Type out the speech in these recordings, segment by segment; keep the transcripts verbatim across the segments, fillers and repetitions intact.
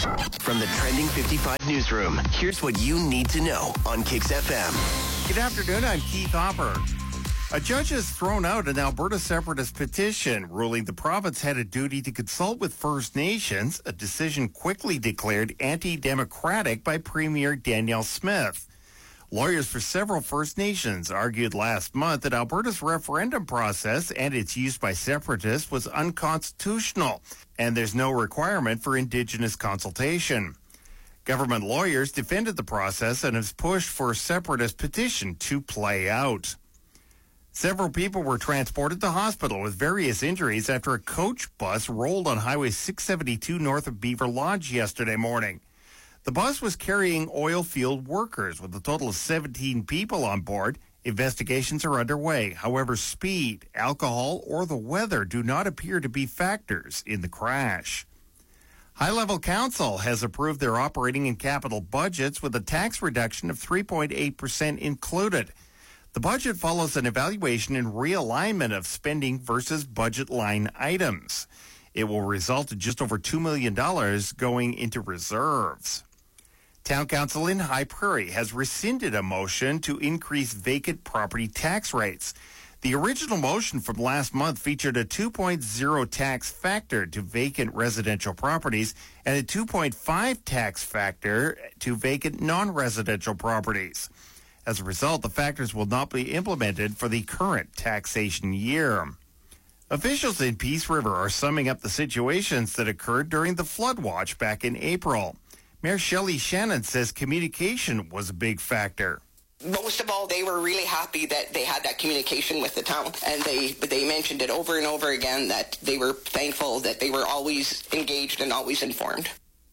From the Trending fifty-five newsroom, here's what you need to know on Kix F M. Good afternoon, I'm Keith Hopper. A judge has thrown out an Alberta separatist petition ruling the province had a duty to consult with First Nations, a decision quickly declared anti-democratic by Premier Danielle Smith. Lawyers for several First Nations argued last month that Alberta's referendum process and its use by separatists was unconstitutional, and there's no requirement for Indigenous consultation. Government lawyers defended the process and have pushed for a separatist petition to play out. Several people were transported to hospital with various injuries after a coach bus rolled on Highway six seventy-two north of Beaver Lodge yesterday morning. The bus was carrying oil field workers with a total of seventeen people on board. Investigations are underway. However, speed, alcohol, or the weather do not appear to be factors in the crash. High Level Council has approved their operating and capital budgets with a tax reduction of three point eight percent included. The budget follows an evaluation and realignment of spending versus budget line items. It will result in just over two million dollars going into reserves. Town Council in High Prairie has rescinded a motion to increase vacant property tax rates. The original motion from last month featured a two point oh tax factor to vacant residential properties and a two point five tax factor to vacant non-residential properties. As a result, the factors will not be implemented for the current taxation year. Officials in Peace River are summing up the situations that occurred during the flood watch back in April. Mayor Shelley Shannon says communication was a big factor. Most of all, they were really happy that they had that communication with the town, and they they mentioned it over and over again that they were thankful that they were always engaged and always informed.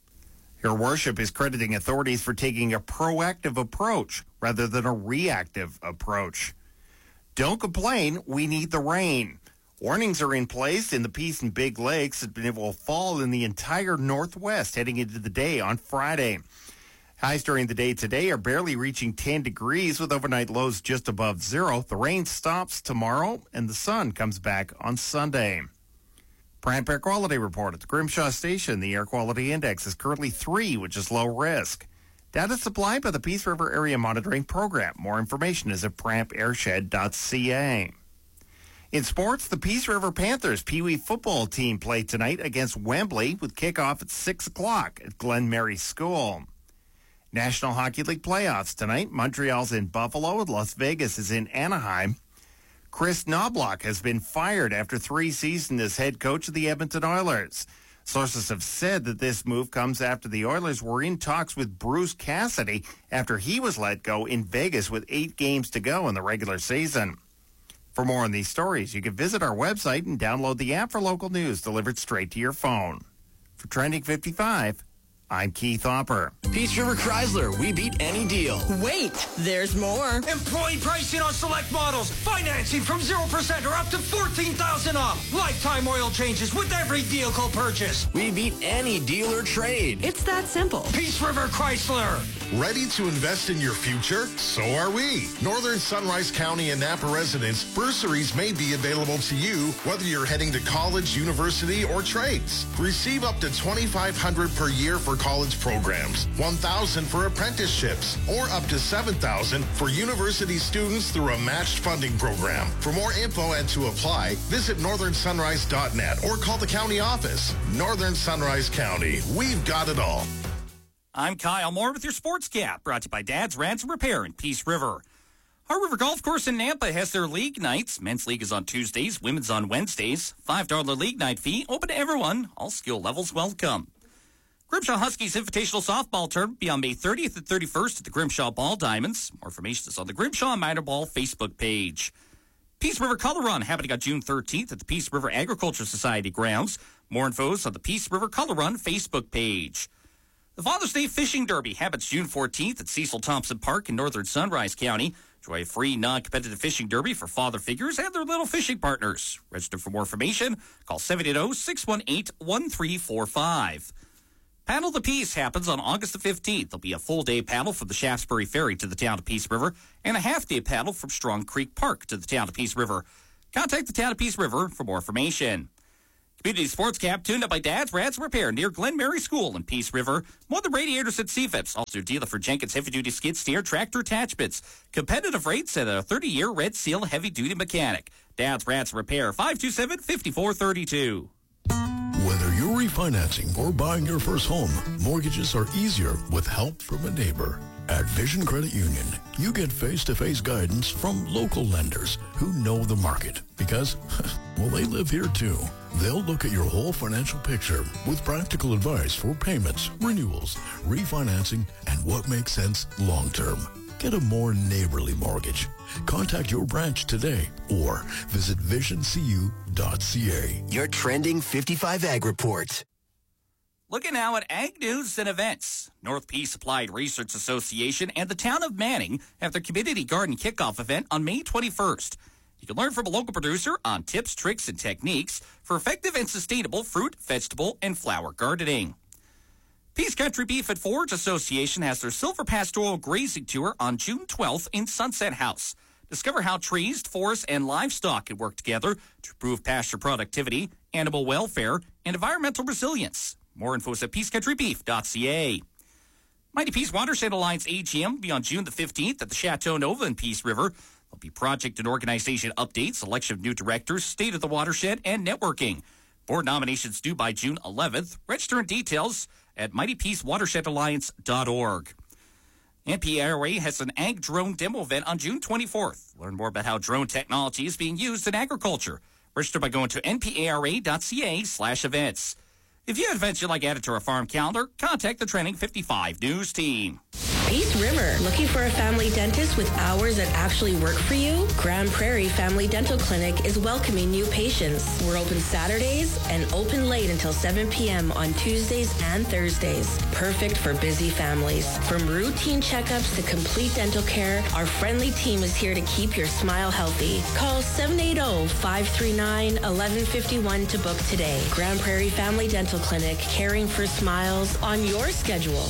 Your Worship is crediting authorities for taking a proactive approach rather than a reactive approach. Don't complain, we need the rain. Warnings are in place in the Peace and Big Lakes. It will fall in the entire northwest heading into the day on Friday. Highs during the day today are barely reaching ten degrees with overnight lows just above zero. The rain stops tomorrow and the sun comes back on Sunday. Brand Air Quality Report at the Grimshaw Station. The air quality index is currently three, which is low risk. Data supplied by the Peace River Area Monitoring Program. More information is at pramp airshed dot c a. In sports, the Peace River Panthers Pee Wee football team play tonight against Wembley with kickoff at six o'clock at Glen Mary School. National Hockey League playoffs tonight. Montreal's in Buffalo and Las Vegas is in Anaheim. Chris Knobloch has been fired after three seasons as head coach of the Edmonton Oilers. Sources have said that this move comes after the Oilers were in talks with Bruce Cassidy after he was let go in Vegas with eight games to go in the regular season. For more on these stories, you can visit our website and download the app for local news delivered straight to your phone. For Trending fifty-five, I'm Keith Hopper. Peace River Chrysler, we beat any deal. Wait, there's more. Employee pricing on select models. Financing from zero percent or up to fourteen thousand dollars off. Lifetime oil changes with every vehicle purchase. We beat any dealer trade. It's that simple. Peace River Chrysler. Ready to invest in your future? So are we. Northern Sunrise County and Napa residents, bursaries may be available to you whether you're heading to college, university, or trades. Receive up to twenty-five hundred dollars per year for college programs, one thousand dollars for apprenticeships, or up to seven thousand dollars for university students through a matched funding program. For more info and to apply, visit northern sunrise dot net or call the county office. Northern Sunrise County, we've got it all. I'm Kyle Moore with your Sports Cap, brought to you by Dad's Ransom Repair in Peace River. Our River Golf Course in Nampa has their league nights. Men's league is on Tuesdays, women's on Wednesdays. five dollars league night fee, open to everyone. All skill levels welcome. Grimshaw Huskies Invitational Softball Tournament will be on May thirtieth and thirty-first at the Grimshaw Ball Diamonds. More information is on the Grimshaw Minor Ball Facebook page. Peace River Color Run happening on June thirteenth at the Peace River Agriculture Society grounds. More info is on the Peace River Color Run Facebook page. The Father's Day Fishing Derby happens June fourteenth at Cecil Thompson Park in northern Sunrise County. Enjoy a free, non-competitive fishing derby for father figures and their little fishing partners. Register for more information. Call seven eight zero, six one eight, one three four five. Paddle the Peace happens on August the fifteenth. There'll be a full-day paddle from the Shaftesbury Ferry to the town of Peace River and a half-day paddle from Strong Creek Park to the town of Peace River. Contact the town of Peace River for more information. Community Sports Cap tuned up by Dad's Rats Repair near Glen Mary School in Peace River. More than radiators at C F I P S. Also dealer for Jenkins Heavy Duty Skid Steer Tractor Attachments. Competitive rates at a thirty-year Red Seal Heavy Duty Mechanic. Dad's Rats Repair, five two seven, five four three two. Whether you're refinancing or buying your first home, mortgages are easier with help from a neighbor. At Vision Credit Union, you get face-to-face guidance from local lenders who know the market because, well, they live here too. They'll look at your whole financial picture with practical advice for payments, renewals, refinancing, and what makes sense long-term. Get a more neighborly mortgage. Contact your branch today or visit vision c u dot c a. Your Trending fifty-five Ag Report. Looking now at ag news and events. North Peace Applied Research Association and the town of Manning have their community garden kickoff event on May twenty-first. You can learn from a local producer on tips, tricks, and techniques for effective and sustainable fruit, vegetable, and flower gardening. Peace Country Beef at Forage Association has their Silver Pastoral Grazing Tour on June twelfth in Sunset House. Discover how trees, forests, and livestock can work together to improve pasture productivity, animal welfare, and environmental resilience. More info is at peace country beef dot c a. Mighty Peace Watershed Alliance A G M will be on June the fifteenth at the Chateau Nova in Peace River. There'll be project and organization updates, election of new directors, state of the watershed, and networking. Board nominations due by June eleventh. Register and details at mighty peace watershed alliance dot org. N P A R A has an ag drone demo event on June twenty-fourth. Learn more about how drone technology is being used in agriculture. Register by going to n p a r a dot c a slash events. If you have events you'd like added to our farm calendar, contact the Trending fifty-five News team. Peace River. Looking for a family dentist with hours that actually work for you? Grand Prairie Family Dental Clinic is welcoming new patients. We're open Saturdays and open late until seven p.m. on Tuesdays and Thursdays. Perfect for busy families. From routine checkups to complete dental care, our friendly team is here to keep your smile healthy. Call seven eight zero, five three nine, one one five one to book today. Grand Prairie Family Dental Clinic, caring for smiles on your schedule.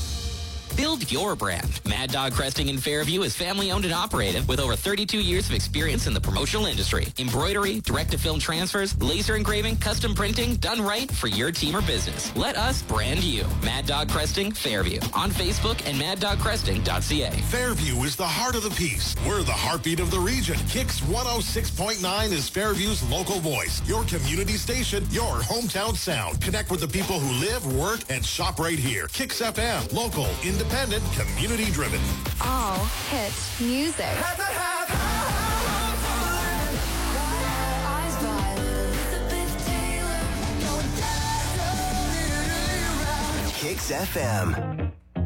Build your brand. Mad Dog Cresting in Fairview is family-owned and operated with over thirty-two years of experience in the promotional industry. Embroidery, direct-to-film transfers, laser engraving, custom printing, done right for your team or business. Let us brand you. Mad Dog Cresting Fairview on Facebook and mad dog cresting dot c a. Fairview is the heart of the Peace. We're the heartbeat of the region. Kicks one oh six point nine is Fairview's local voice. Your community station, your hometown sound. Connect with the people who live, work, and shop right here. Kicks F M, local, independent, community-driven. All hit music. Kicks F M.